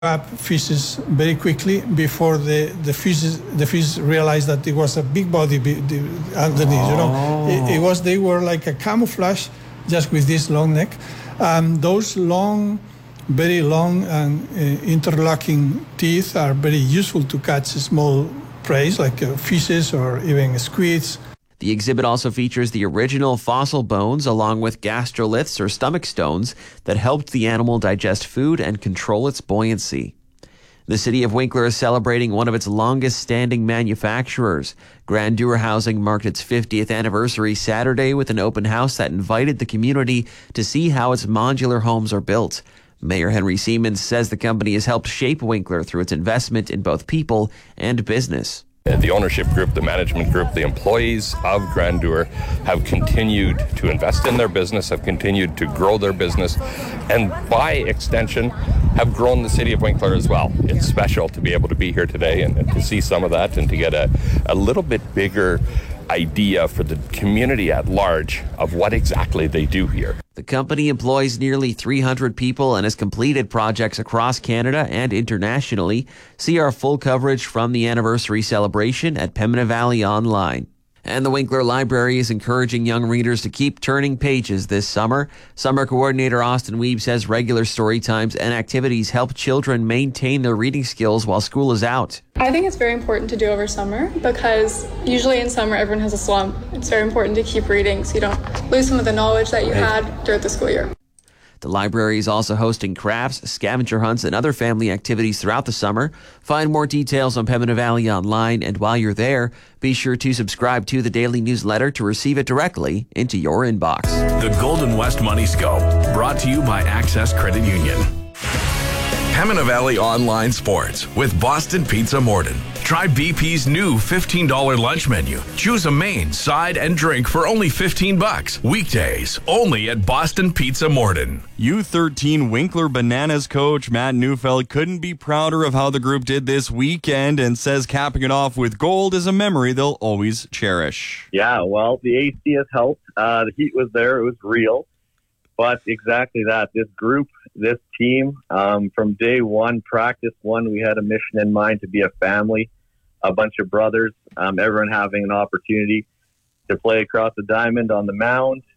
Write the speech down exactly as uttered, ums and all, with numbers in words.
up fishes very quickly before the the fishes the fish realized that it was a big body be, the, underneath. Oh. You know, it, it was they were like a camouflage, just with this long neck. Um, those long, very long and uh, interlocking teeth are very useful to catch small prey like uh, fishes or even squids. The exhibit also features the original fossil bones along with gastroliths or stomach stones that helped the animal digest food and control its buoyancy. The city of Winkler is celebrating one of its longest-standing manufacturers. Grandeur Housing marked its fiftieth anniversary Saturday with an open house that invited the community to see how its modular homes are built. Mayor Henry Siemens says the company has helped shape Winkler through its investment in both people and business. The ownership group, the management group, the employees of Grandeur have continued to invest in their business, have continued to grow their business, and by extension, have grown the city of Winkler as well. It's special to be able to be here today and, and to see some of that and to get a, a little bit bigger idea for the community at large of what exactly they do here. The company employs nearly three hundred people and has completed projects across Canada and internationally. See our full coverage from the anniversary celebration at Pembina Valley Online. And the Winkler Library is encouraging young readers to keep turning pages this summer. Summer coordinator Austin Weeb says regular story times and activities help children maintain their reading skills while school is out. I think it's very important to do over summer because usually in summer everyone has a slump. It's very important to keep reading so you don't lose some of the knowledge that you had throughout the school year. The library is also hosting crafts, scavenger hunts, and other family activities throughout the summer. Find more details on Pembina Valley Online, and while you're there, be sure to subscribe to the daily newsletter to receive it directly into your inbox. The Golden West Money Scope, brought to you by Access Credit Union. Pembina Valley Online Sports with Boston Pizza Morden. Try B P's new fifteen dollars lunch menu. Choose a main, side, and drink for only fifteen bucks. Weekdays, only at Boston Pizza Morden. U thirteen Winkler Bananas coach Matt Neufeld couldn't be prouder of how the group did this weekend and says capping it off with gold is a memory they'll always cherish. Yeah, well, the A C has helped. Uh, the heat was there. It was real. But exactly that. This group, this team, um, from day one, practice one, we had a mission in mind to be a family, a bunch of brothers, um, everyone having an opportunity to play across the diamond on the mound